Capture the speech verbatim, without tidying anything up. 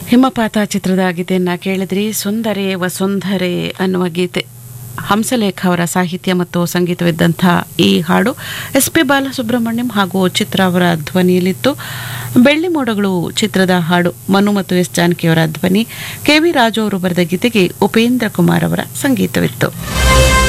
ಹಿಮಪಾತ ಚಿತ್ರದ ಗೀತೆಯನ್ನು ಕೇಳಿದ್ರಿ. ಸುಂದರೇ ವಸುಂಧರೆ ಅನ್ನುವ ಗೀತೆ, ಹಂಸಲೇಖ ಅವರ ಸಾಹಿತ್ಯ ಮತ್ತು ಸಂಗೀತವಿದ್ದಂಥ ಈ ಹಾಡು ಎಸ್ ಪಿ ಬಾಲಸುಬ್ರಹ್ಮಣ್ಯಂ ಹಾಗೂ ಚಿತ್ರ ಅವರ ಧ್ವನಿಯಲ್ಲಿತ್ತು. ಬೆಳ್ಳಿ ಮೋಡಗಳು ಚಿತ್ರದ ಹಾಡು ಮನು ಮತ್ತು ಎಸ್ ಜಾನಕಿಯವರ ಧ್ವನಿ, ಕೆ ವಿ ರಾಜು ಅವರು ಬರೆದ ಗೀತೆಗೆ ಉಪೇಂದ್ರ ಕುಮಾರ್ ಅವರ ಸಂಗೀತವಿತ್ತು.